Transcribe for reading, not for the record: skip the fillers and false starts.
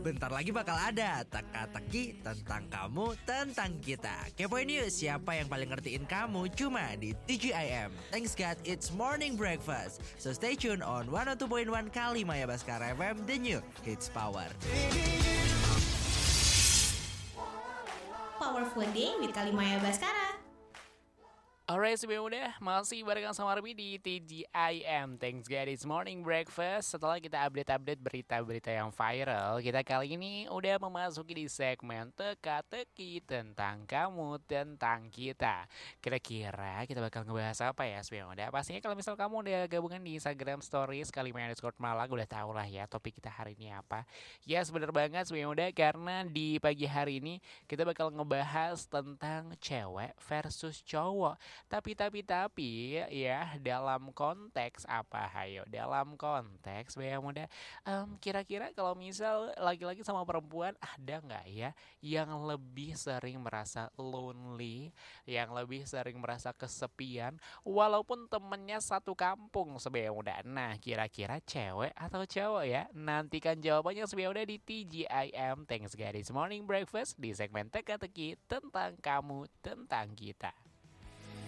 Bentar lagi bakal ada teka-teki tentang kamu, tentang kita. Kepoin yuk siapa yang paling ngertiin kamu cuma di TGIM. Thanks God, it's morning breakfast. So stay tuned on 102.1 Kalimaya Baskara FM, the new hits power. Powerful Day with Kalimaya Baskara. Alright, sebelum udah masih barengan sama Arbi di TGIM. Thanks God, it's morning breakfast. Setelah kita update-update berita-berita yang viral, kita kali ini udah memasuki di segmen teka-teki tentang kamu, tentang kita. Kira-kira kita bakal ngebahas apa ya sebelum udah? Pastinya kalau misal kamu udah gabungan di Instagram Stories Kalimaya_Malang, udah tau lah ya topik kita hari ini apa. Ya bener banget sebelum udah, karena di pagi hari ini kita bakal ngebahas tentang cewek versus cowok. Tapi ya dalam konteks apa? Hayo dalam konteks yang muda. Kira-kira kalau misal laki-laki sama perempuan, ada nggak ya yang lebih sering merasa lonely, yang lebih sering merasa kesepian, walaupun temennya satu kampung sebelum muda? Nah, kira-kira cewek atau cowok ya? Nantikan jawabannya sebelum muda di TGIM. Thanks guys, morning breakfast di segmen teka-teki tentang kamu, tentang kita.